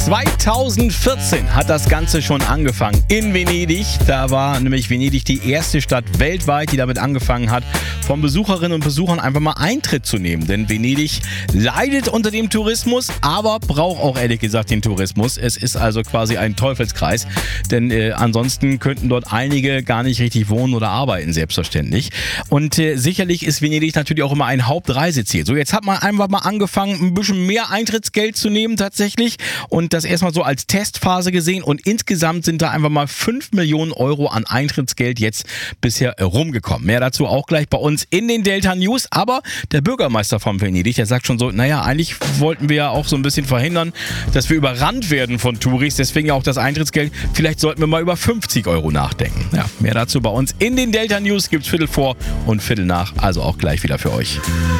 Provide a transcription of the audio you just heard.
2014 hat das Ganze schon angefangen in Venedig. Da war nämlich Venedig die erste Stadt weltweit, die damit angefangen hat, von Besucherinnen und Besuchern einfach mal Eintritt zu nehmen. Denn Venedig leidet unter dem Tourismus, aber braucht auch ehrlich gesagt den Tourismus. Es ist also quasi ein Teufelskreis, denn ansonsten könnten dort einige gar nicht richtig wohnen oder arbeiten, selbstverständlich. Und sicherlich ist Venedig natürlich auch immer ein Hauptreiseziel. So, jetzt hat man einfach mal angefangen, ein bisschen mehr Eintrittsgeld zu nehmen tatsächlich und das erstmal so als Testphase gesehen und insgesamt sind da einfach mal 5 Millionen Euro an Eintrittsgeld jetzt bisher rumgekommen. Mehr dazu auch gleich bei uns in den Delta News, aber der Bürgermeister von Venedig, der sagt schon so, naja, eigentlich wollten wir ja auch so ein bisschen verhindern, dass wir überrannt werden von Touris, deswegen auch das Eintrittsgeld. Vielleicht sollten wir mal über 50 Euro nachdenken. Ja, mehr dazu bei uns in den Delta News gibt's 15:15 und 15:15, also auch gleich wieder für euch.